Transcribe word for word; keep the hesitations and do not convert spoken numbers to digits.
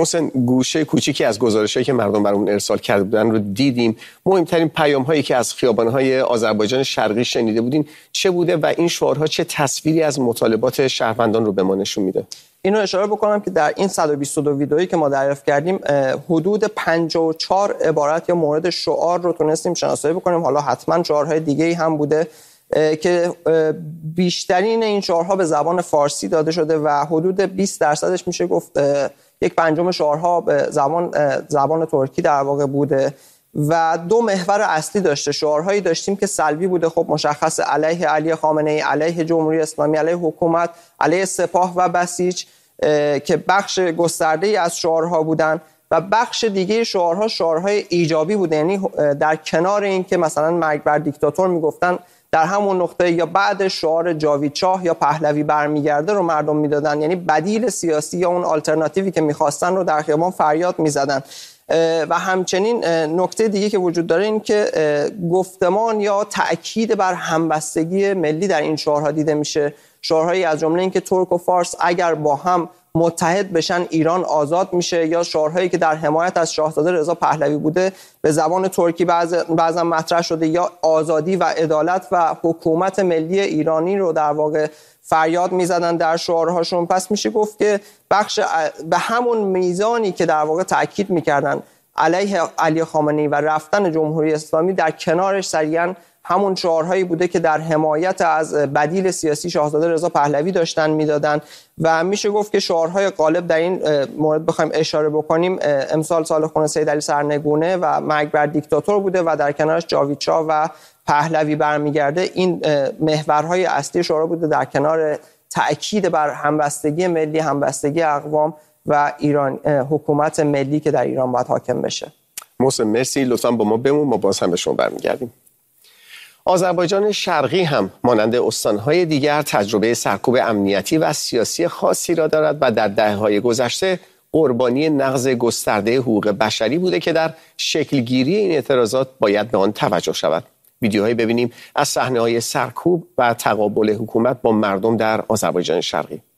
محسن، گوشه کوچیکی از گزارش‌هایی که مردم برامون ارسال کرده بودن رو دیدیم. مهمترین پیام‌هایی که از خیابان‌های آذربایجان شرقی شنیده بودین چه بوده و این شعارها چه تصویری از مطالبات شهروندان رو به ما نشون میده؟ اینو اشاره بکنم که در این صد و بیست و دو ویدئویی که ما دریافت کردیم حدود پنجاه و چهار عبارت یا مورد شعار رو تونستیم شناسایی بکنیم. حالا حتما شعارهای دیگه‌ای هم بوده که بیشترین این شعارها به زبان فارسی داده شده و حدود بیست درصدش میشه گفت یک پنجم شعارها به زبان زبان ترکی در واقع بوده و دو محور اصلی داشته. شعارهایی داشتیم که سلبی بوده، خب مشخص، علیه علی خامنه‌ای، علیه جمهوری اسلامی، علیه حکومت، علیه سپاه و بسیج که بخش گسترده‌ای از شعارها بودن و بخش دیگه شعارها شعارهای ایجابی بوده. یعنی در کنار این که مثلا مرگ بر دیکتاتور میگفتن، در همون نقطه یا بعد شعار جاوید شاه یا پهلوی برمیگرده رو مردم میدادن، یعنی بدیل سیاسی یا اون آلترناتیوی که میخواستن رو در خیابان فریاد میزدن. و همچنین نکته دیگه که وجود داره این که گفتمان یا تأکید بر همبستگی ملی در این شعارها دیده میشه. شعارهایی از جمله این که ترک و فارس اگر با هم متحد بشن ایران آزاد میشه، یا شعارهایی که در حمایت از شاهزاده رضا پهلوی بوده به زبان ترکی بعض بعضا مطرح شده، یا آزادی و عدالت و حکومت ملی ایرانی رو در واقع فریاد میزدن در شعارهاشون. پس میشه گفت که بخش به همون میزانی که در واقع تاکید میکردن علیه علی خامنه‌ای و رفتن جمهوری اسلامی، در کنارش سریعا همون شعارهایی بوده که در حمایت از بدیل سیاسی شاهزاده رضا پهلوی داشتن میدادن و میشه گفت که شعارهای غالب در این مورد بخوایم اشاره بکنیم امسال سال خون سید علی سرنگونه و مرگ بر دیکتاتور بوده و در کنارش جاوید شاه و پهلوی برمیگرده. این محورهای اصلی شعار بوده در کنار تأکید بر همبستگی ملی، همبستگی اقوام و ایران، حکومت ملی که در ایران باید حاکم بشه. محسن مرسی، لطفاً با ما بمون، ما باز هم به شما برمیگردیم. آذربایجان شرقی هم مانند استانهای دیگر تجربه سرکوب امنیتی و سیاسی خاصی را دارد و در دهه‌های گذشته قربانی نقض گسترده حقوق بشری بوده که در شکلگیری این اعتراضات باید به آن توجه شود. ویدیوهایی ببینیم از صحنه‌های سرکوب و تقابل حکومت با مردم در آذربایجان شرقی.